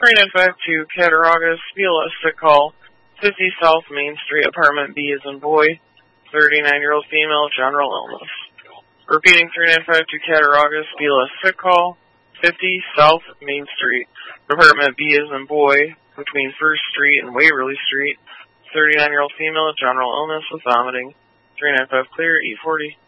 3952 Cattaraugus, BLS sick call, 50 South Main Street, apartment B as in boy, 39-year-old female, general illness. Repeating 3952 Cattaraugus, BLS sick call, 50 South Main Street, apartment B as in boy, between 1st Street and Waverly Street, 39-year-old female, general illness with vomiting, 395 clear, E40.